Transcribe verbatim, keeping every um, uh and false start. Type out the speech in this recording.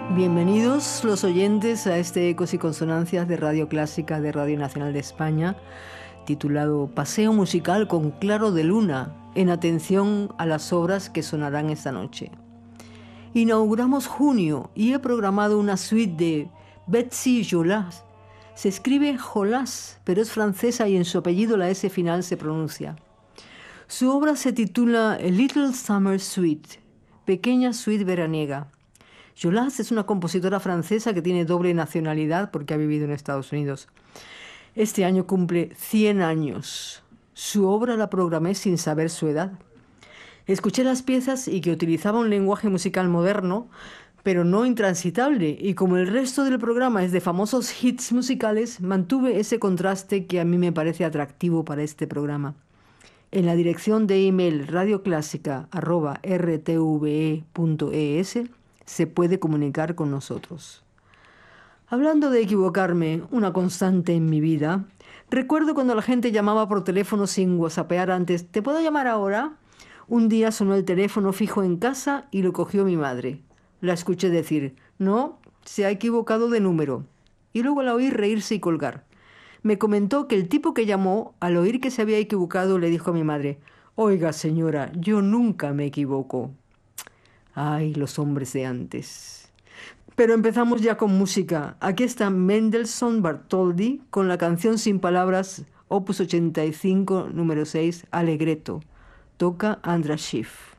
Bienvenidos los oyentes a este Ecos y Consonancias de Radio Clásica de Radio Nacional de España, titulado Paseo musical con claro de luna, en atención a las obras que sonarán esta noche. Inauguramos junio y he programado una suite de Betsy Jolas. Se escribe Jolas, pero es francesa y en su apellido la S final se pronuncia. Su obra se titula A Little Summer Suite, pequeña suite veraniega. Jolas es una compositora francesa que tiene doble nacionalidad porque ha vivido en Estados Unidos. Este año cumple cien años. Su obra la programé sin saber su edad. Escuché las piezas y que utilizaba un lenguaje musical moderno, pero no intransitable, y como el resto del programa es de famosos hits musicales, mantuve ese contraste que a mí me parece atractivo para este programa. En la dirección de email radioclásica arroba r t v e punto e s se puede comunicar con nosotros. Hablando de equivocarme, una constante en mi vida, recuerdo cuando la gente llamaba por teléfono sin whatsappear antes. ¿Te puedo llamar ahora? Un día sonó el teléfono fijo en casa y lo cogió mi madre. La escuché decir, no, se ha equivocado de número. Y luego la oí reírse y colgar. Me comentó que el tipo que llamó, al oír que se había equivocado, le dijo a mi madre, oiga señora, yo nunca me equivoco. Ay, los hombres de antes. Pero empezamos ya con música. Aquí está Mendelssohn Bartholdy con la canción sin palabras, opus ochenta y cinco, número seis, Allegretto. Toca Andras Schiff.